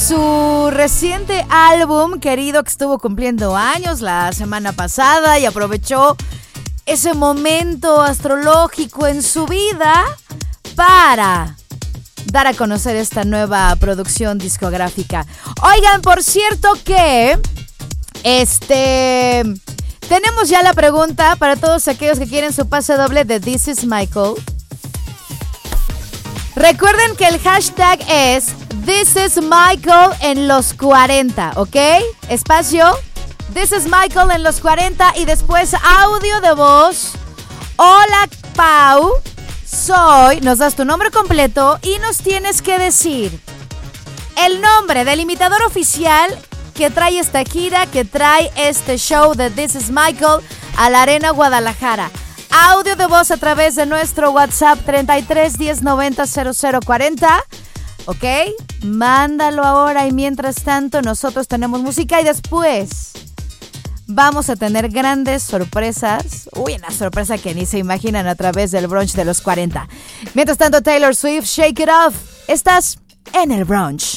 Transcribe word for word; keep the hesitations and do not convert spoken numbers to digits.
su reciente álbum, querido, que estuvo cumpliendo años la semana pasada y aprovechó ese momento astrológico en su vida para dar a conocer esta nueva producción discográfica. Oigan, por cierto que este tenemos ya la pregunta para todos aquellos que quieren su pase doble de This is Michael. Recuerden que el hashtag es This is Michael en los cuarenta, ¿ok? Espacio This is Michael en los cuarenta y después audio de voz. Hola, Pau. Soy, nos das tu nombre completo y nos tienes que decir el nombre del imitador oficial que trae esta gira, que trae este show de This is Michael a la Arena Guadalajara. Audio de voz a través de nuestro WhatsApp treinta y tres diez noventa cero cero cuarenta. ¿Ok? Mándalo ahora y mientras tanto nosotros tenemos música y después vamos a tener grandes sorpresas. Uy, una sorpresa que ni se imaginan a través del brunch de los cuarenta. Mientras tanto, Taylor Swift, Shake It Off. Estás en el brunch.